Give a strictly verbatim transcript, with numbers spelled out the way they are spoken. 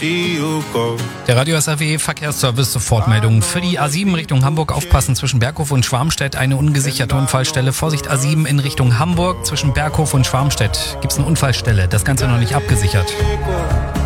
see you go. Der Radio S R W Verkehrsservice Sofortmeldung. Für die A sieben Richtung Hamburg aufpassen zwischen Berghof und Schwarmstedt. Eine ungesicherte Unfallstelle. Vorsicht A sieben in Richtung Hamburg. Zwischen Berghof und Schwarmstedt gibt es eine Unfallstelle. Das Ganze noch nicht abgesichert.